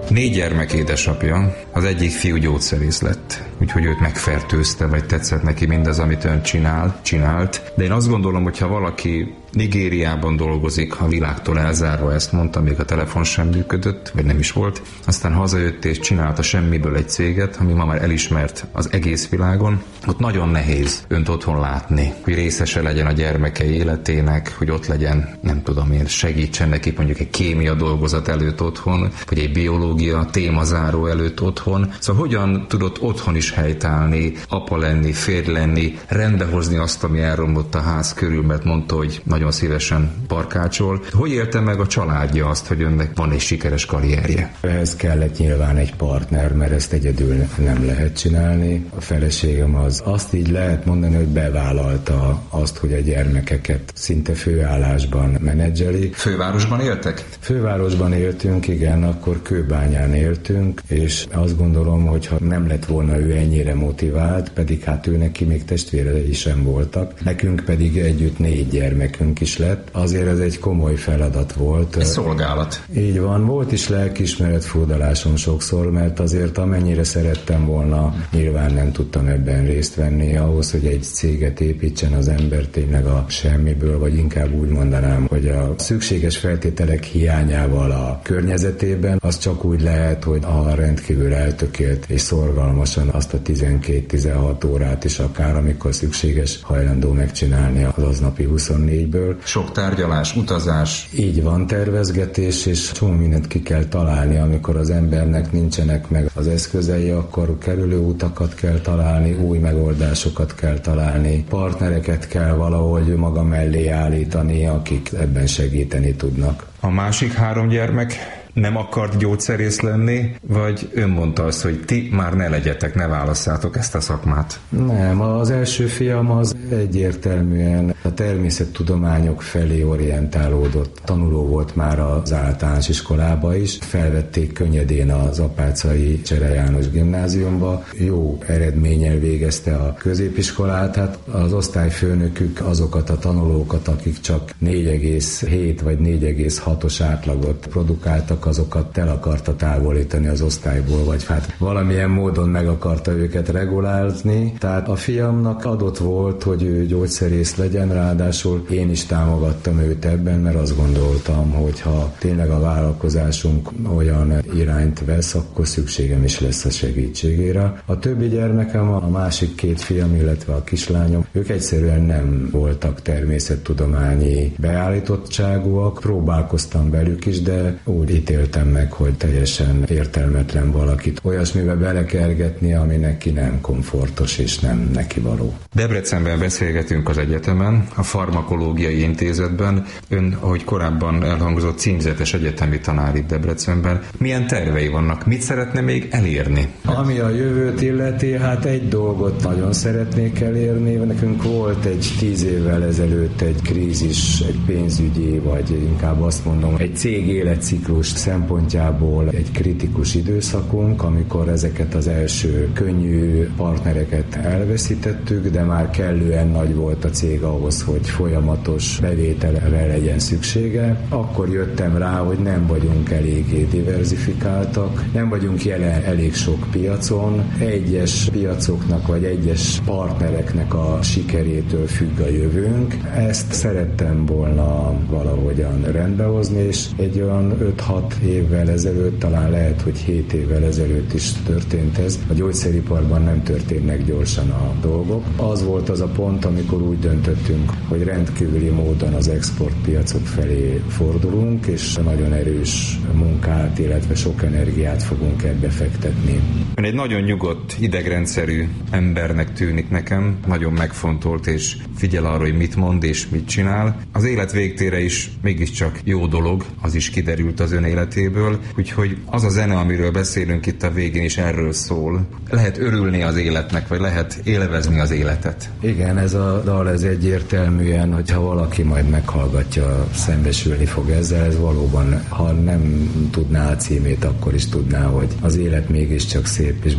4 gyermek édesapja, az egyik fiú gyógyszerész lett, úgyhogy őt megfertőzte, vagy tetszett neki mindaz, amit ön csinált. De én azt gondolom, hogy ha valaki Nigériában dolgozik, a világtól elzárva, ezt mondta, még a telefon sem működött, vagy nem is volt. Aztán hazajött és csinálta semmiből egy céget, ami ma már elismert az egész világon. Ott nagyon nehéz önt otthon látni, hogy részese legyen a gyermekei életének, hogy ott legyen, nem tudom én, segítsen neki mondjuk egy kémia dolgozat előtt otthon, vagy egy biológia témazáró előtt otthon. Szóval hogyan tudott otthon is helytállni, apa lenni, férj lenni, rendbehozni azt, ami elromlott a ház körül, mert mondta, hogy nagyon szívesen parkácsol. Hogy élte meg a családja azt, hogy önnek van egy sikeres karrierje? Ehhez kellett nyilván egy partner, mert ezt egyedül nem lehet csinálni. A feleségem azt így lehet mondani, hogy bevállalta azt, hogy a gyermekeket szinte főállásban menedzseli. Fővárosban éltek? Fővárosban éltünk, igen, akkor Kőbányán éltünk, és azt gondolom, hogy ha nem lett volna ő ennyire motivált, pedig hát ő neki még testvérei sem voltak, nekünk pedig együtt 4 gyermekünk is lett. Azért ez egy komoly feladat volt. Egy szolgálat. Így van, volt is lelkiismeret furdalásom sokszor, mert azért amennyire szerettem volna, nyilván nem tudtam ebben részt venni. Ahhoz, hogy egy céget építsen az ember tényleg a semmiből, vagy inkább úgy mondanám, hogy a szükséges feltételek hiányával a környezetében, az csak úgy lehet, hogy a rendkívül eltökélt és szorgalmasan azt a 12-16 órát is akár, amikor szükséges, hajlandó megcsinálni az aznapi 24-ből. Sok tárgyalás, utazás. Így van, tervezgetés, és csomó mindent ki kell találni, amikor az embernek nincsenek meg az eszközei, akkor kerülő utakat kell találni, új megoldásokat kell találni, partnereket kell valahogy maga mellé állítani, akik ebben segíteni tudnak. A másik 3 gyermek nem akart gyógyszerész lenni, vagy ön mondta azt, hogy ti már ne legyetek, ne válasszátok ezt a szakmát? Nem, az első fiam az egyértelműen a természettudományok felé orientálódott. Tanuló volt már az általános iskolába is, felvették könnyedén az Apáczai Csere János gimnáziumba, jó eredménnyel végezte a középiskolát, hát az osztályfőnökük azokat a tanulókat, akik csak 4,7 vagy 4,6-os átlagot produkáltak, azokat el akarta távolítani az osztályból, vagy hát valamilyen módon meg akarta őket regulázni. Tehát a fiamnak adott volt, hogy ő gyógyszerész legyen, ráadásul én is támogattam őt ebben, mert azt gondoltam, hogy ha tényleg a vállalkozásunk olyan irányt vesz, akkor szükségem is lesz a segítségére. A többi gyermekem, a másik 2 fiam, illetve a kislányom, ők egyszerűen nem voltak természettudományi beállítottságúak, próbálkoztam velük is, de úgy ítéltem meg, hogy teljesen értelmetlen valakit olyasmibe belekergetni, ami neki nem komfortos és nem neki való. Debrecenben beszélgetünk az egyetemen, a Farmakológiai Intézetben. Ön, ahogy korábban elhangzott, címzetes egyetemi tanár itt Debrecenben. Milyen tervei vannak? Mit szeretne még elérni? Ami a jövőt illeti, hát egy dolgot nagyon szeretnék elérni. Nekünk volt egy 10 évvel ezelőtt egy krízis, egy pénzügyi, vagy inkább azt mondom, egy cég életciklus szempontjából egy kritikus időszakunk, amikor ezeket az első könnyű partnereket elveszítettük, de már kellően nagy volt a cég ahhoz, hogy folyamatos bevételre legyen szüksége. Akkor jöttem rá, hogy nem vagyunk eléggé diverzifikáltak, nem vagyunk jelen elég sok piacon. Egyes piacoknak vagy egyes partnereknek a sikerétől függ a jövőnk. Ezt szerettem volna valahogyan rendbehozni, és egy olyan 5-6 évvel ezelőtt, talán lehet, hogy 7 évvel ezelőtt is történt ez. A gyógyszeriparban nem történnek gyorsan a dolgok. Az volt az a pont, amikor úgy döntöttünk, hogy rendkívüli módon az exportpiacok felé fordulunk, és nagyon erős munkát, illetve sok energiát fogunk ebbe fektetni. Ön egy nagyon nyugodt, idegrendszerű embernek tűnik nekem, nagyon megfontolt, és figyel arra, hogy mit mond és mit csinál. Az élet végtére is mégiscsak jó dolog, az is kiderült az ön életéből, úgyhogy az a zene, amiről beszélünk itt a végén is erről szól. Lehet örülni az életnek, vagy lehet élvezni az életet. Igen, ez a dal ez egyértelműen, hogyha valaki majd meghallgatja, szembesülni fog ezzel, ez valóban, ha nem tudná a címét, akkor is tudná, hogy az élet mégiscsak szép és